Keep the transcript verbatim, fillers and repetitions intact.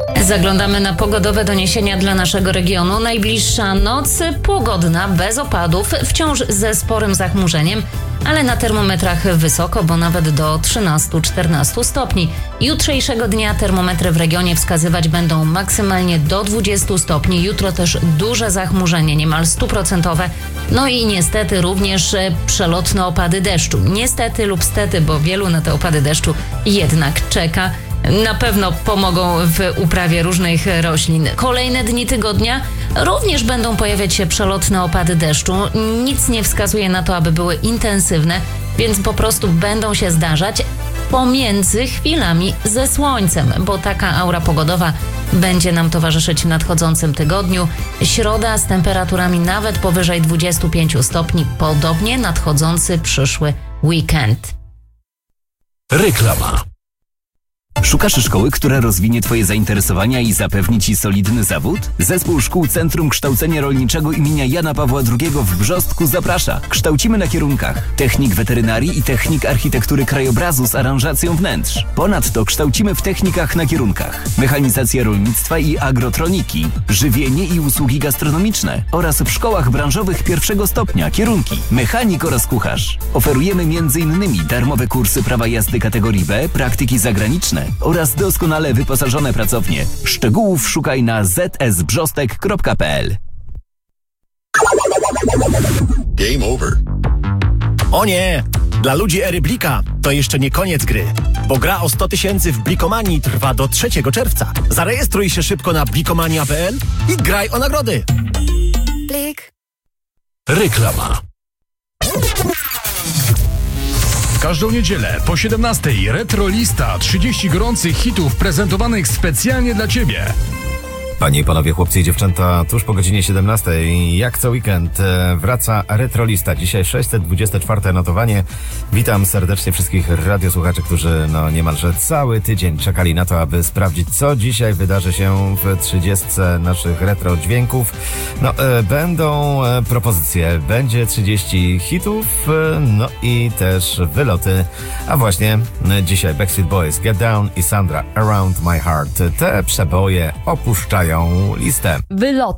Zaglądamy na pogodowe doniesienia dla naszego regionu. Najbliższa noc pogodna, bez opadów, wciąż ze sporym zachmurzeniem, ale na termometrach wysoko, bo nawet do trzynastu do czternastu stopni. Jutrzejszego dnia termometry w regionie wskazywać będą maksymalnie do dwudziestu stopni. Jutro też duże zachmurzenie, niemal stuprocentowe. No i niestety również przelotne opady deszczu. Niestety lub stety, bo wielu na te opady deszczu jednak czeka. Na pewno pomogą w uprawie różnych roślin. Kolejne dni tygodnia również będą pojawiać się przelotne opady deszczu. Nic nie wskazuje na to, aby były intensywne, więc po prostu będą się zdarzać pomiędzy chwilami ze słońcem, bo taka aura pogodowa będzie nam towarzyszyć w nadchodzącym tygodniu. Środa z temperaturami nawet powyżej dwudziestu pięciu stopni, podobnie nadchodzący przyszły weekend. Reklama. Szukasz szkoły, która rozwinie Twoje zainteresowania i zapewni Ci solidny zawód? Zespół Szkół Centrum Kształcenia Rolniczego imienia Jana Pawła drugiego w Brzostku zaprasza. Kształcimy na kierunkach technik weterynarii i technik architektury krajobrazu z aranżacją wnętrz. Ponadto kształcimy w technikach na kierunkach mechanizacja rolnictwa i agrotroniki, żywienie i usługi gastronomiczne oraz w szkołach branżowych pierwszego stopnia kierunki mechanik oraz kucharz. Oferujemy między innymi darmowe kursy prawa jazdy kategorii B, praktyki zagraniczne oraz doskonale wyposażone pracownie. Szczegółów szukaj na z s brzostek kropka p l. Game over. O nie! Dla ludzi Eryblika to jeszcze nie koniec gry, bo gra o sto tysięcy w Blikomanii trwa do trzeciego czerwca. Zarejestruj się szybko na blikomania kropka p l i graj o nagrody. Blik. Reklama. W każdą niedzielę po siedemnastej Retrolista, trzydzieści gorących hitów prezentowanych specjalnie dla Ciebie. Panie i panowie, chłopcy i dziewczęta, tuż po godzinie siedemnastej, jak co weekend, wraca Retrolista. Dzisiaj sześćset dwudzieste czwarte notowanie. Witam serdecznie wszystkich radiosłuchaczy, którzy no niemalże cały tydzień czekali na to, aby sprawdzić, co dzisiaj wydarzy się w trzydziestce naszych retro dźwięków. No, e, będą e, propozycje, będzie trzydzieści hitów, e, no i też wyloty. A właśnie e, dzisiaj Backstreet Boys, Get Down i Sandra, Around My Heart. Te przeboje opuszczają listę. Wyloty.